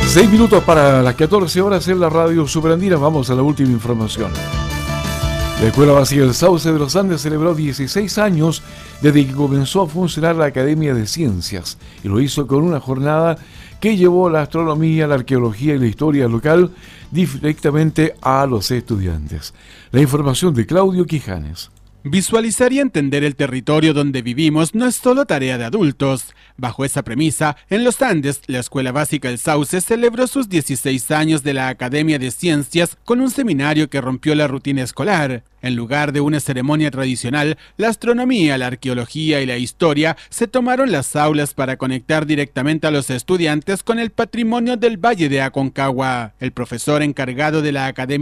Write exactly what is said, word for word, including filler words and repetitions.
Seis minutos para las catorce horas en la radio Superandina. Vamos a la última información. La Escuela Básica del Sauce de los Andes celebró dieciséis años desde que comenzó a funcionar la Academia de Ciencias, y lo hizo con una jornada que llevó la astronomía, la arqueología y la historia local directamente a los estudiantes. La información de Claudio Quijanes. Visualizar y entender el territorio donde vivimos no es solo tarea de adultos. Bajo esa premisa, en los Andes, la Escuela Básica El Sauce celebró sus dieciséis años de la Academia de Ciencias con un seminario que rompió la rutina escolar. En lugar de una ceremonia tradicional, la astronomía, la arqueología y la historia se tomaron las aulas para conectar directamente a los estudiantes con el patrimonio del Valle de Aconcagua. El profesor encargado de la Academia